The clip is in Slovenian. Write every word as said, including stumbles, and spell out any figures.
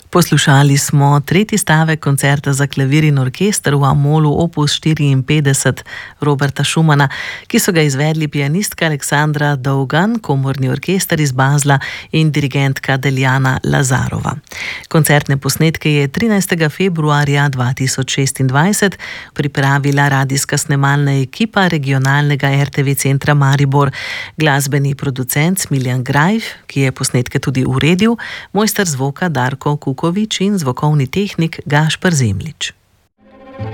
Poslušali smo tretji stavek koncerta za klavir in orkester v A-molu opus štiriinpetdeset Roberta Schumana, ki so ga izvedli pianistka Aleksandra Dolgan, komorni orkester iz Basla in dirigentka Deljana Lazarova. Koncertne posnetke je trinajstega februarja dva tisoč šestindvajset pripravila radijska snemalna ekipa regionalnega R T V centra Maribor, glasbeni producent Smiljan Grajf, ki je posnetke tudi uredil, mojster zvoka Darko Kukovič in zvokovni tehnik Gašper Zemljič.